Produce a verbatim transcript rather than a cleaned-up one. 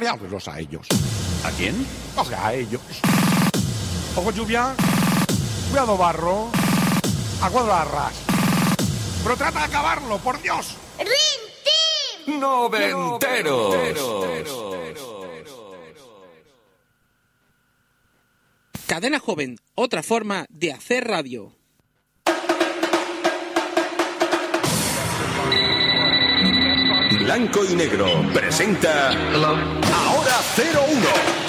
Criádlos a ellos. ¿A quién? O sea, a ellos. Ojo lluvia, cuidado barro, agua de arras. Pero trata de acabarlo, por Dios. ¡Rin Tin! ¡Noventeros! Cadena Joven, otra forma de hacer radio. Blanco y Negro presenta Ahora cero uno.